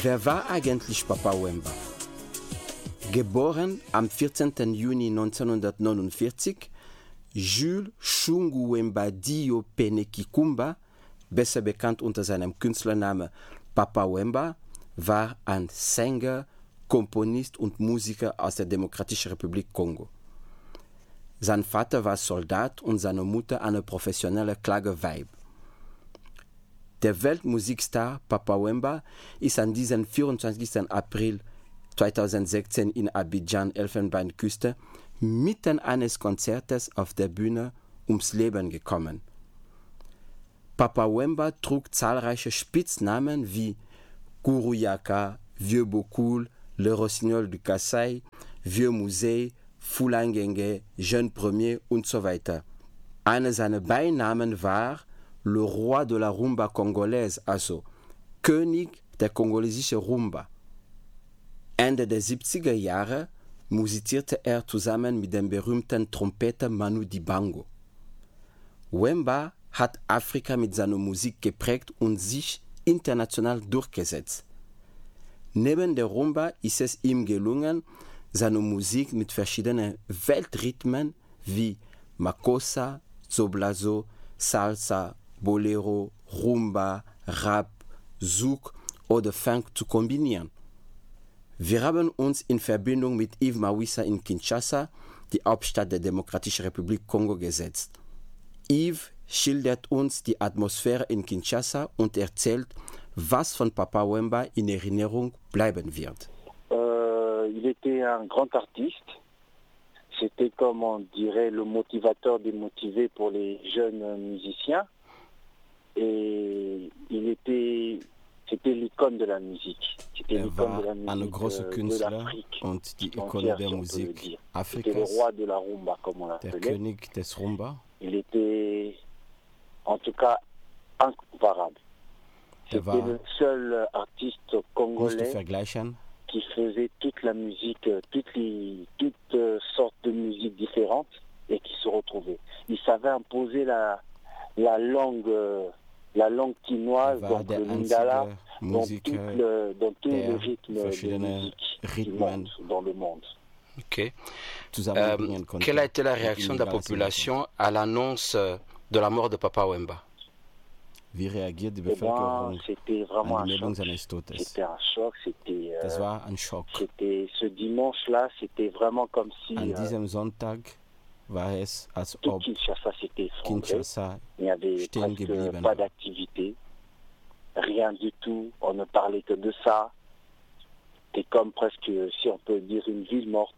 Wer war eigentlich Papa Wemba? Geboren am 14. Juni 1949, Jules Shungu Wemba Dio Pene Kikumba, besser bekannt unter seinem Künstlernamen Papa Wemba, war ein Sänger, Komponist und Musiker aus der Demokratischen Republik Kongo. Sein Vater war Soldat und seine Mutter eine professionelle Klageweib. Der Weltmusikstar Papa Wemba ist an diesem 24. April 2016 in Abidjan, Elfenbeinküste, mitten eines Konzertes auf der Bühne ums Leben gekommen. Papa Wemba trug zahlreiche Spitznamen wie Kuruyaka, Vieux Bokul, Le Rossignol du Kassai, Vieux Musée, Fulangenge, Jeune Premier und so weiter. Einer seiner Beinamen war Le Roi de la Rumba Congolaise, also König der kongolesischen Rumba. Ende der 70er Jahre musizierte er zusammen mit dem berühmten Trompeter Manu Dibango. Wemba hat Afrika mit seiner Musik geprägt und sich international durchgesetzt. Neben der Rumba ist es ihm gelungen, seine Musik mit verschiedenen Weltrhythmen wie Makossa, Zoblazo, Salsa, Bolero, Rumba, Rap, Zouk oder Funk zu kombinieren. Wir haben uns in Verbindung mit Yves Mawissa in Kinshasa, die Hauptstadt der Demokratischen Republik Kongo, gesetzt. Yves schildert uns die Atmosphäre in Kinshasa und erzählt, was von Papa Wemba in Erinnerung bleiben wird. Il était un grand artiste. C'était, comme on dirait, le motivateur des motivés pour les jeunes musiciens. Et c'était l'icône de la musique. C'était l'icône de la musique eine große de Künstler l'Afrique. und die Ikone der Si on peut le Musik dire. C'était le Afrikas, roi de la rumba, comme on der l'appelait. König des Rumba. Il était, en tout cas, incomparable. Der C'était war le seul artiste nicht zu congolais vergleichen. qui faisait toute la musique, toutes sortes de musiques différentes et qui se retrouvaient. Il savait imposer la langue quinoise, Er war donc der le lingala, einzige dans Musiker, tout le der rythme de verschiedene musique du Rhythmen monde, dans le monde. Ok. zusammenbringen konnte. Quelle a été la réaction de la Illegales population à l'annonce de la mort de Papa Wemba? Wie reagiert die Eh ben, Bevölkerung c'était vraiment an un die Meldung choc. seines Todes? C'était un choc, Das war ein Schock. c'était ce dimanche-là, c'était vraiment comme si An diesem Sonntag war es, als tout ob Kinshasa s'était effondré. Kinshasa Il n'y avait stehen presque geblieben pas war. d'activité, rien du tout, on ne parlait que de ça. C'était comme presque, si on peut dire, une ville morte.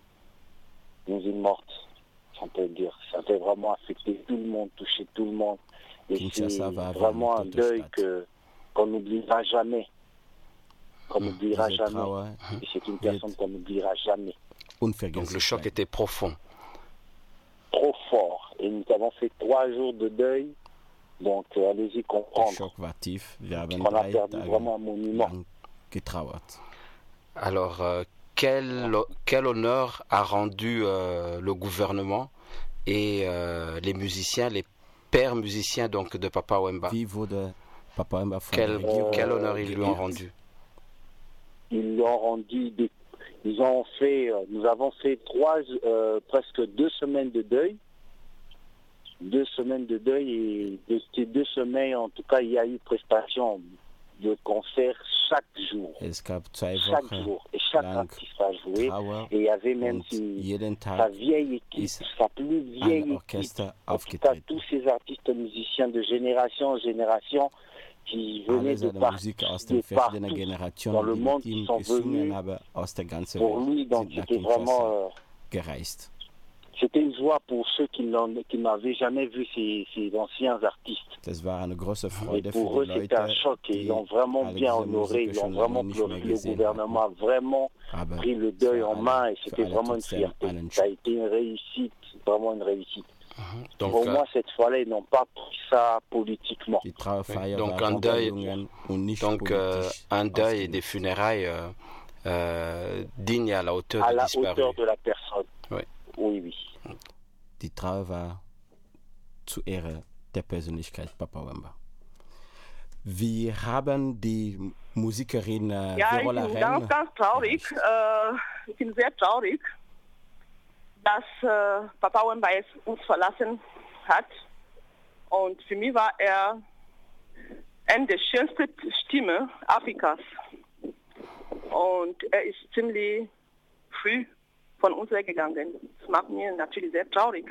Une ville morte, si on peut dire. Ça avait vraiment affecté tout le monde, touché tout le monde. Et Kinshasa c'est war wie vraiment un eine tote deuil Stadt. qu'on n'oubliera jamais. Qu'on n'oubliera Diese jamais. Trauer Et c'est une personne qu'on n'oubliera jamais. unvergesslich Donc le choc bleiben. était profond. Trop fort. Et nous avons fait 3 jours de deuil. Donc allez-y Der comprendre Schock war tief. Wir haben qu'on a 3 perdu Tage vraiment un monument. lang getrauert. Alors, quel honneur a rendu le gouvernement et les musiciens, les pères musiciens donc de Papa Wemba? Wie wurde Papa Wemba von der Quel Regierung honneur ils lui ont rendu? Ils l'ont rendu. Ils ont fait. Nous avons fait presque 2 semaines de deuil. 2 semaines de deuil et de ces 2 semaines, en tout cas, il y a eu prestation de concerts chaque jour. Es gab 2 Chaque Wochen jour. Et chaque lang artiste a joué. Trauer Et il y avait même und jeden sa Tag vieille équipe, ist sa plus vieille ein équipe. Orchester En tout cas, aufgetreten. tous ces artistes musiciens de génération en génération qui venaient Alle de seine partout, Musiker aus de den verschiedenen partout dans Generationen, le die monde, mit ihm qui sont gesungen venus haben, aus der ganzen pour lui. Welt, Donc sind nach c'était Kinshasa vraiment... gereist. C'était une joie pour ceux qui n'avaient jamais vu ces anciens artistes. Das war eine große Et Freude pour für eux, die c'était un Leute, choc et ils die l'ont vraiment alle bien diese honoré, Musiker ils l'ont schon vraiment lange nicht pleuré. mehr Le gesehen gouvernement a hatten. vraiment Aber pris le für deuil en alle- main et für c'était alle vraiment une trotzdem fierté. einen Ça a Schock. été une réussite, vraiment une réussite. Donc, Pour moi, cette fois-là, ils n'ont pas pris ça politiquement. Die Trauerfeier Donc war un deuil- gelungen und nicht donc politisch un deuil et des ausgelegt. funérailles dignes à la hauteur À des la disparus. hauteur de la personne. Oui. Oui, oui. Die Trauer war zu Ehre der Persönlichkeit Papa Wemba. Wie haben die Musikerin Verola Renn... Ja, ich bin ganz traurig. Ich bin sehr traurig, dass Papa Wemba uns verlassen hat. Und für mich war er eine der schönsten Stimmen Afrikas. Und er ist ziemlich früh von uns weggegangen. Das macht mich natürlich sehr traurig.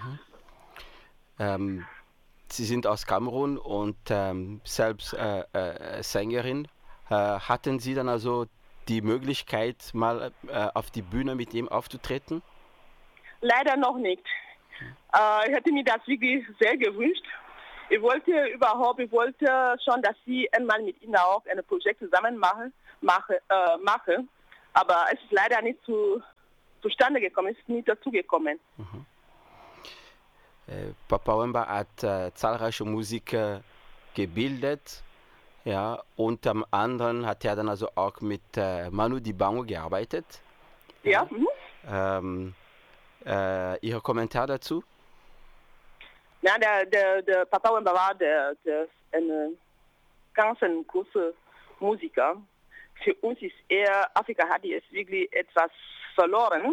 Sie sind aus Kamerun und selbst Sängerin. Hatten Sie dann also die Möglichkeit, mal auf die Bühne mit ihm aufzutreten? Leider noch nicht. Ich hätte mir das wirklich sehr gewünscht. Ich wollte schon, dass ich einmal mit ihm auch ein Projekt zusammen mache. Aber es ist leider nicht zustande gekommen, es ist nicht dazu gekommen. Papa Wemba hat zahlreiche Musiker gebildet, ja, unter anderem hat er dann also auch mit Manu Dibango gearbeitet. Ja. Ihr Kommentar dazu? Ja, der Papa Wemba war ein ganz großer Musiker. Für uns ist Afrika hat jetzt wirklich etwas verloren.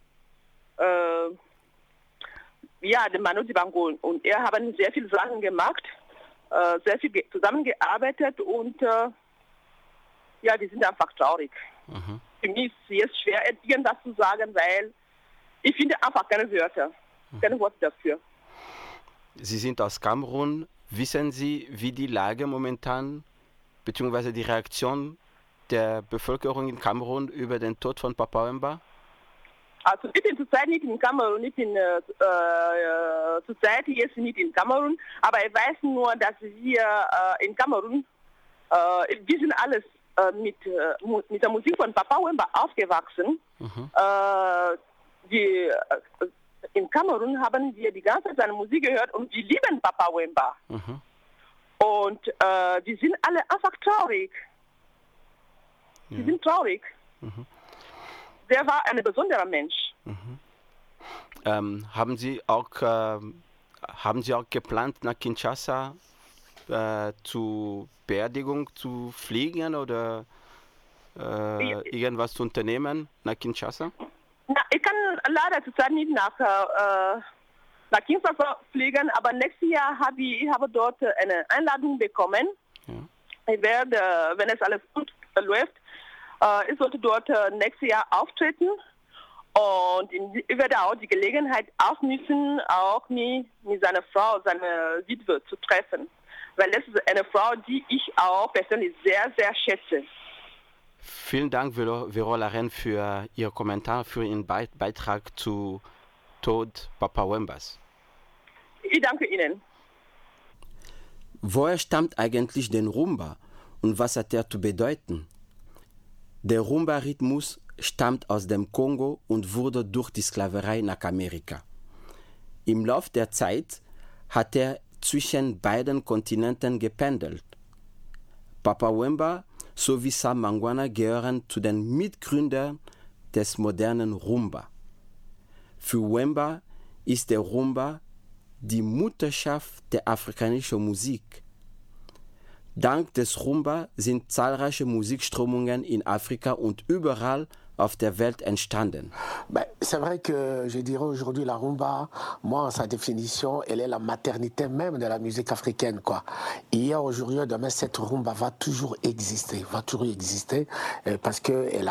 Ja, der Manu Dibango und er haben sehr viele Sachen gemacht, sehr viel zusammengearbeitet und ja, wir sind einfach traurig. Für mich ist es jetzt schwer, irgendwas zu sagen, weil ich finde einfach keine Wörter, keine Worte dafür. Sie sind aus Kamerun. Wissen Sie, wie die Lage momentan, beziehungsweise die Reaktion der Bevölkerung in Kamerun über den Tod von Papa Wemba? Also ich bin zurzeit nicht in Kamerun, zurzeit jetzt nicht in Kamerun, aber ich weiß nur, dass wir in Kamerun, wir sind alles mit der Musik von Papa Wemba aufgewachsen. In Kamerun haben wir die ganze Zeit seine Musik gehört und wir lieben Papa Wemba. Und wir sind alle einfach traurig. Wir sind traurig. Der war ein besonderer Mensch. Haben Sie auch geplant, nach Kinshasa zur Beerdigung zu fliegen oder irgendwas zu unternehmen nach Kinshasa? Na, ich kann leider zurzeit nicht nach Kinshasa fliegen, aber nächstes Jahr habe ich dort eine Einladung bekommen. Ja. Ich werde, wenn es alles gut läuft, ich sollte dort nächstes Jahr auftreten und ich werde auch die Gelegenheit ausnutzen, auch mit seiner Frau, seiner Witwe zu treffen, weil das ist eine Frau, die ich auch persönlich sehr, sehr schätze. Vielen Dank, Verola Renn, für Ihr Kommentar, für Ihren Beitrag zu Tod Papa Wembas. Ich danke Ihnen. Woher stammt eigentlich der Rumba und was hat er zu bedeuten? Der Rumba-Rhythmus stammt aus dem Kongo und wurde durch die Sklaverei nach Amerika. Im Lauf der Zeit hat er zwischen beiden Kontinenten gependelt. Papa Wemba sowie Sam Mangwana gehören zu den Mitgründern des modernen Rumba. Für Wemba ist der Rumba die Mutterschaft der afrikanischen Musik. Dank des Rumba sind zahlreiche Musikströmungen in Afrika und überall auf der Welt entstanden. C'est vrai que je dirais aujourd'hui la rumba, moi en sa définition, elle est la maternité même de la musique africaine, quoi. Hier, aujourd'hui, demain, cette rumba va toujours exister parce que elle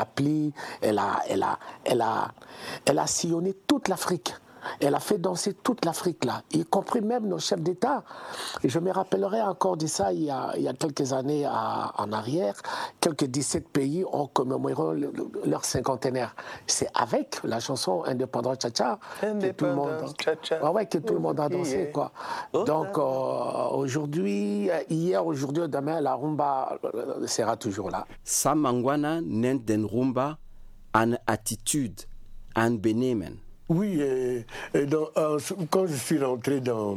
a sillonné toute l'Afrique. Elle a fait danser toute l'Afrique, là, y compris même nos chefs d'État. Et je me rappellerai encore de ça il y a quelques années en arrière. Quelques 17 pays ont commémoré leur cinquantenaire. C'est avec la chanson Indépendance Cha-Cha que tout le monde a dansé, quoi. Donc aujourd'hui, hier, aujourd'hui, demain, la rumba sera toujours là. Sam Mangwana nennt den Rumba eine Attitude, ein Benehmen. Oui, quand je suis rentré dans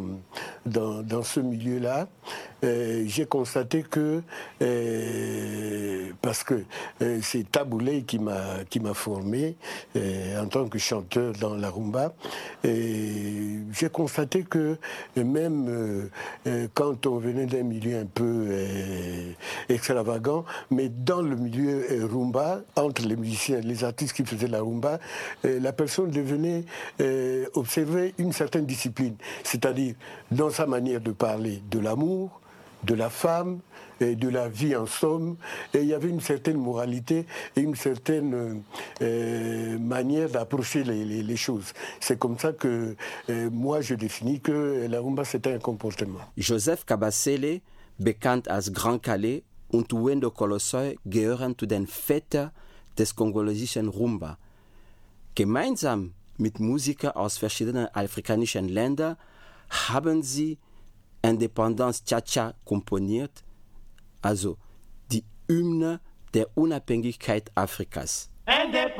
ce milieu-là, j'ai constaté que parce que c'est Taboulé qui m'a formé en tant que chanteur dans la rumba. Et j'ai constaté que même quand on venait d'un milieu un peu extravagant, mais dans le milieu rumba, entre les musiciens, les artistes qui faisaient la rumba, la personne devenait observer une certaine discipline, c'est-à-dire dans sa manière de parler de l'amour, de la femme, et de la vie en somme, et il y avait une certaine moralité et une certaine manière d'approcher les choses. C'est comme ça que moi je définis que la rumba c'était un comportement. Joseph Kabasele, bekannt als Grand Calais, und Wendo Colossoy gehören zu den Vätern des kongolesischen Rumba. Gemeinsam mit Musikern aus verschiedenen afrikanischen Ländern haben sie Independence Cha-Cha komponiert, also die Hymne der Unabhängigkeit Afrikas.